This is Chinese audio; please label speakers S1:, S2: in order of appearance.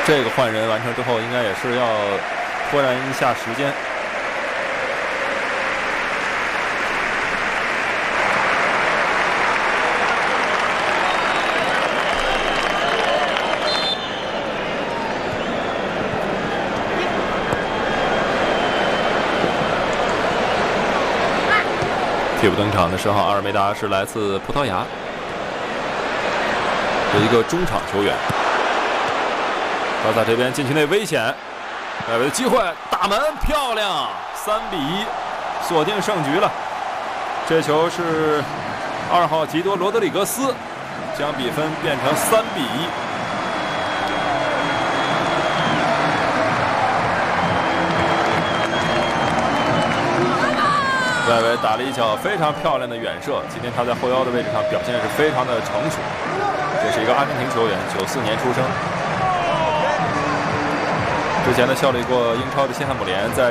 S1: 这个换人完成之后，应该也是要拖延一下时间。替补登场的10号阿尔梅达是来自葡萄牙的一个中场球员。巴萨这边禁区内危险，外围的机会，打门漂亮，3-1，锁定胜局了。这球是2号吉多罗德里格斯将比分变成3-1。外围打了一脚非常漂亮的远射，今天他在后腰的位置上表现是非常的成熟。这是一个阿根廷球员，94年出生，之前呢效力过英超的西汉姆联，在